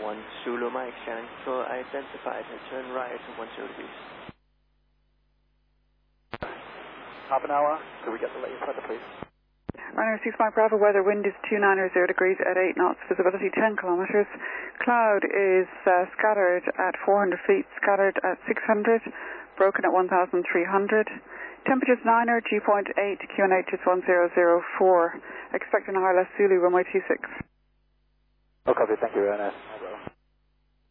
1 Zulu, Mike, Shannon Control identified, turn right to 10 degrees. Half an hour, could we get the latest weather, please? Runner 6 Mike Bravo, weather, wind is 290 degrees at 8 knots, visibility 10 kilometers. Cloud is scattered at 400 feet, scattered at 600, broken at 1,300. Temperatures 9er, dew point 8, QNH is 1004. Expecting a high less Zulu, runway 26. Oh, copy, thank you, Ernest.